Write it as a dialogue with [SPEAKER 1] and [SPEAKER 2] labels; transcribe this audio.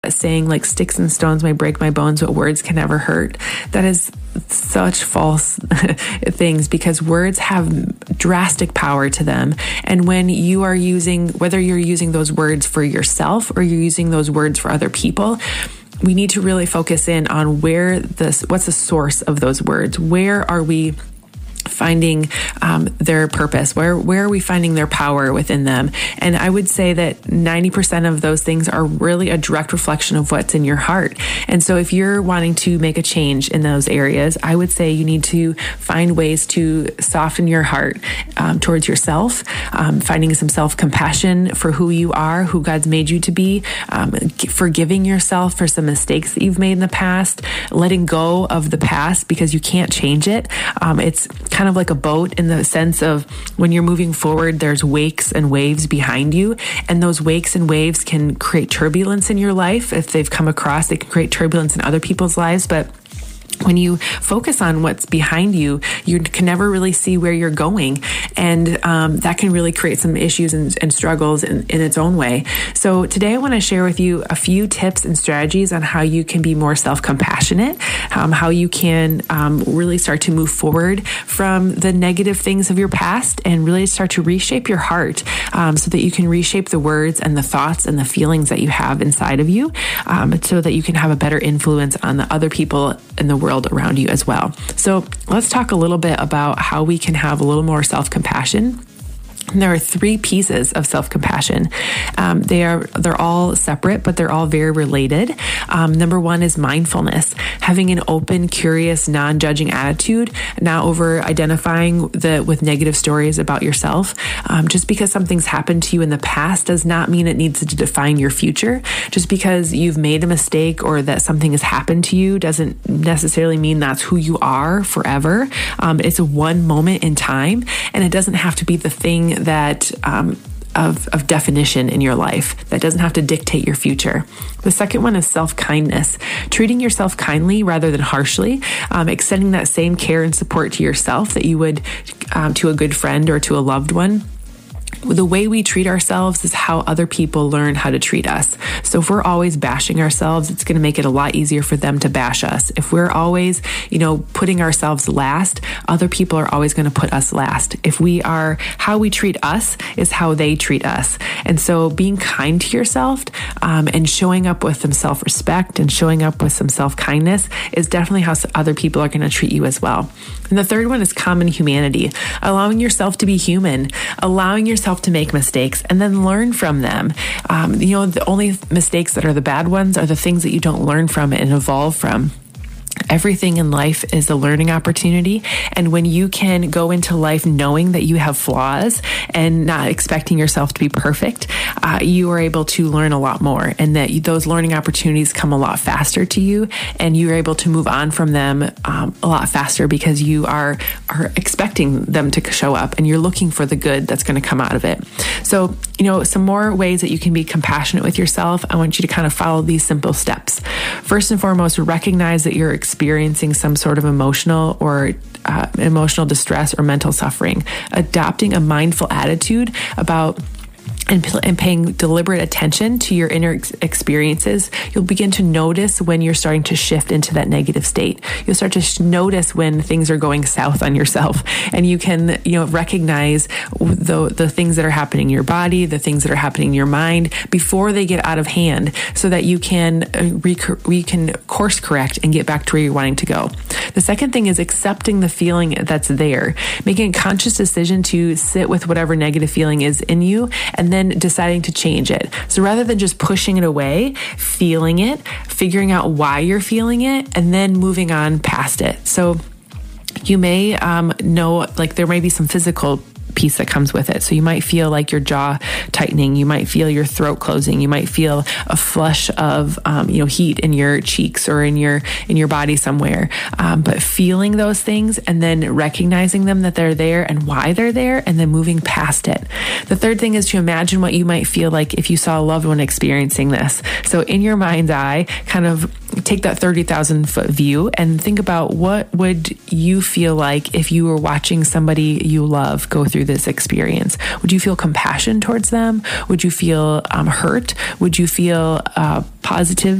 [SPEAKER 1] saying like sticks and stones may break my bones, but words can never hurt. That is such false things, because words have drastic power to them. And when you are whether you're using those words for yourself or you're using those words for other people, we need to really focus in on what's the source of those words? Where are we finding their purpose? Where are we finding their power within them? And I would say that 90% of those things are really a direct reflection of what's in your heart. And so if you're wanting to make a change in those areas, I would say you need to find ways to soften your heart towards yourself, finding some self-compassion for who you are, who God's made you to be, forgiving yourself for some mistakes that you've made in the past, letting go of the past because you can't change it. It's kind of like a boat in the sense of when you're moving forward, there's wakes and waves behind you. And those wakes and waves can create turbulence in your life. If they've come across, they can create turbulence in other people's lives. But when you focus on what's behind you, you can never really see where you're going. And that can really create some issues and struggles in its own way. So today I want to share with you a few tips and strategies on how you can be more self-compassionate, how you can really start to move forward from the negative things of your past and really start to reshape your heart so that you can reshape the words and the thoughts and the feelings that you have inside of you so that you can have a better influence on the other people in the world around you as well. So let's talk a little bit about how we can have a little more self-compassion. There are 3 pieces of self-compassion. They're all separate, but they're all very related. Number 1 is mindfulness, having an open, curious, non-judging attitude, not over identifying with negative stories about yourself. Just because something's happened to you in the past does not mean it needs to define your future. Just because you've made a mistake or that something has happened to you doesn't necessarily mean that's who you are forever. It's a one moment in time, and it doesn't have to be the thing that of definition in your life. That doesn't have to dictate your future. The second one is self-kindness, treating yourself kindly rather than harshly, extending that same care and support to yourself that you would to a good friend or to a loved one. The way we treat ourselves is how other people learn how to treat us. So if we're always bashing ourselves, it's going to make it a lot easier for them to bash us. If we're always, putting ourselves last, other people are always going to put us last. How we treat us is how they treat us. And so being kind to yourself and showing up with some self-respect and showing up with some self-kindness is definitely how other people are going to treat you as well. And the third one is common humanity, allowing yourself to be human, allowing yourself to make mistakes and then learn from them. The only mistakes that are the bad ones are the things that you don't learn from and evolve from. Everything in life is a learning opportunity. And when you can go into life knowing that you have flaws and not expecting yourself to be perfect, you are able to learn a lot more, and that those learning opportunities come a lot faster to you, and you're able to move on from them a lot faster because you are expecting them to show up and you're looking for the good that's going to come out of it. So, some more ways that you can be compassionate with yourself. I want you to kind of follow these simple steps. First and foremost, recognize that you're experiencing some sort of emotional emotional distress or mental suffering. Adopting a mindful attitude about and paying deliberate attention to your inner experiences, you'll begin to notice when you're starting to shift into that negative state. You'll start to notice when things are going south on yourself, and you can, recognize the things that are happening in your body, the things that are happening in your mind before they get out of hand, so that you can course correct and get back to where you're wanting to go. The second thing is accepting the feeling that's there, making a conscious decision to sit with whatever negative feeling is in you, and then deciding to change it. So rather than just pushing it away, feeling it, figuring out why you're feeling it, and then moving on past it. So you may know, there may be some physical piece that comes with it. So you might feel like your jaw tightening. You might feel your throat closing. You might feel a flush of, heat in your cheeks or in your body somewhere. But feeling those things and then recognizing them, that they're there and why they're there, and then moving past it. The third thing is to imagine what you might feel like if you saw a loved one experiencing this. So in your mind's eye, kind of take that 30,000 foot view and think about what would you feel like if you were watching somebody you love go through this experience. Would you feel compassion towards them? Would you feel hurt? Would you feel positive